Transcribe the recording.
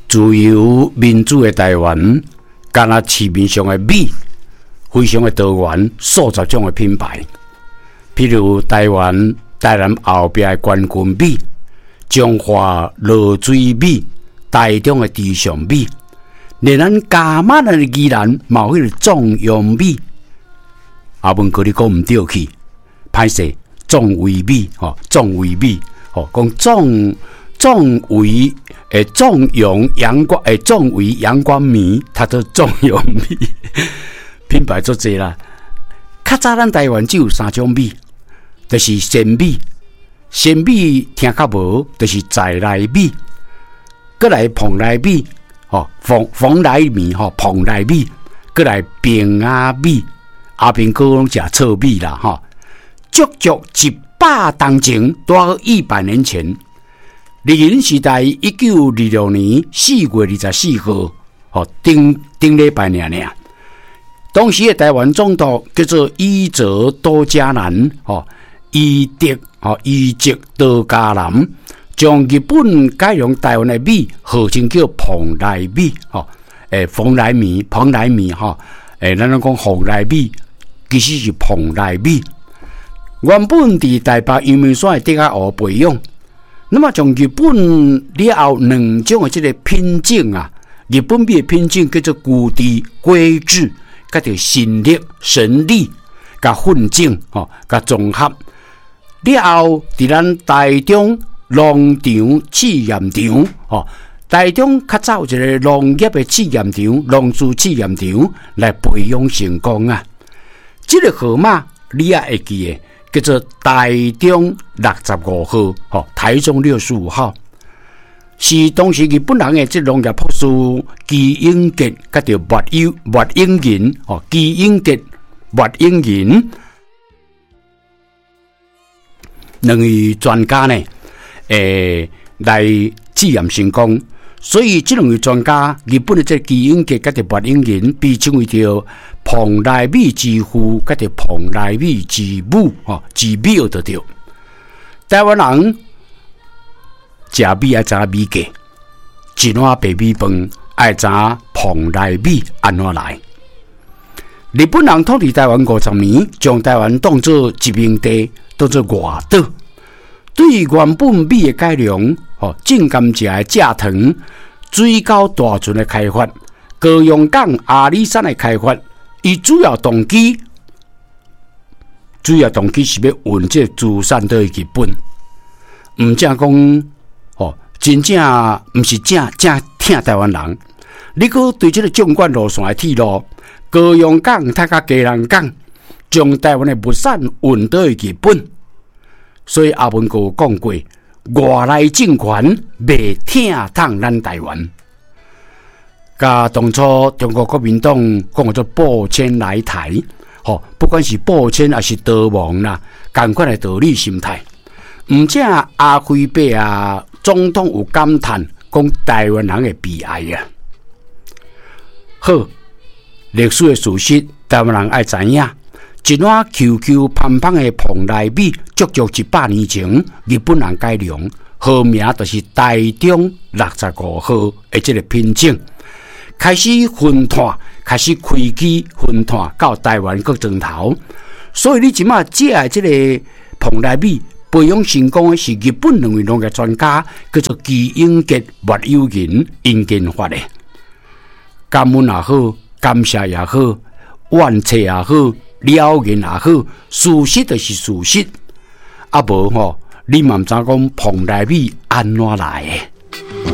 自由民主的台湾，敢若市面上的米，非常的多元，数十种的品牌。譬如台南后壁的冠军米、中华落水米、台中的地上米，连咱加码的宜兰嘛有迄个壮阳米。阿文哥你讲唔对去，歹势壮胃米壮胃米讲壮胃壮阳阳光壮胃阳光米，它做壮阳米，品牌足济啦。较早咱台湾只有3种米，就是鲜米，鲜米听较无，就是在来米，过来蓬莱米蓬莱米蓬莱米，过来平阿米，阿平哥拢食糙米啦足100当前，大约100年前。日治时代1926年4月24号，顶礼拜尔。当时的台湾总督叫做伊泽多加南，伊泽多加南，将日本改良台湾的米，号称叫蓬莱米，蓬莱米，咱讲蓬莱米，其实是蓬莱米。原本伫台北阳明山的底下学培养。那么从日本了后2种的这个品种啊，日本米的品种叫做古地龟质，甲着新力、神力，甲混种甲综合。了后伫咱台中农场试验场台中较早有一个农业的试验场、农事试验场来培养成功啊。这个号码你也会记的。叫做台中65号，台中65号，是当时日本人的这农业博士基英杰，甲着莫英银基英杰、莫英银两位专家呢，来试验成功。所以这两位专家，日本的这基英杰甲着莫英银，被称为着蓬莱米之父，甲着蓬莱米之母之母就对。台湾人食米爱知影米价，一碗白米饭爱知影蓬莱米安怎来。日本人统治台湾50年，将台湾当作殖民地，当作外岛。对于原本米的改良，正甘蔗的蔗糖、水沟大圳的开发、高雄港阿里山的开发，伊主要动机是要运这资产到日本，唔正讲真正唔是正听台湾人。你搁对这个纵贯路线的铁路，高雄港太甲基隆港，将台湾的物产运到日本。所以阿文哥讲过，外来政权袂听痛咱台湾。甲当初中国国民党讲做播迁来台，不管是播迁还是逃亡啦，同款的道理心态。唔只阿辉伯啊，总统有感叹，讲台湾人的悲哀啊。好，历史的事实，台湾人爱知影。一碗 QQ 胖胖的蓬莱米，足100年前日本人改良，号名就是台中65号的这个品种，开始分摊，开始开机分摊到台湾各庄头。所以你即马食的这个蓬莱米培养成功的是日本两位农业专家，叫做基英杰、莫友银因研发的。感恩也好，感谢也好，万切也好。了言也好，事实就是事实。啊无你嘛唔知讲蓬莱米安怎来的？